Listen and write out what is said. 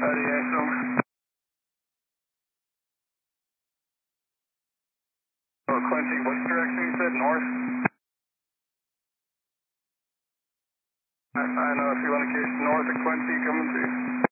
Howdy, Yanks, over. Oh, Quincy, which direction you said? North? I know if you want to case north of Quincy, coming through.